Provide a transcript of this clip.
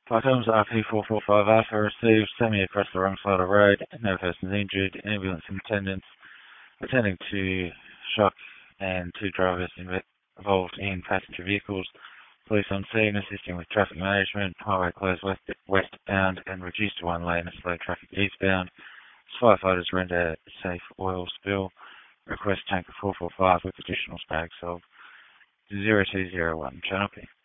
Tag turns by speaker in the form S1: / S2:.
S1: Flight Times RP445 Alpha received semi across the wrong side of the road, no persons injured, ambulance in attendance, attending to shock and two drivers involved in passenger vehicles. Police on scene assisting with traffic management, highway closed westbound and reduced to one lane of slow traffic eastbound. Firefighters render safe oil spill. Request tanker 445 with additional bags of 0201. Channel P.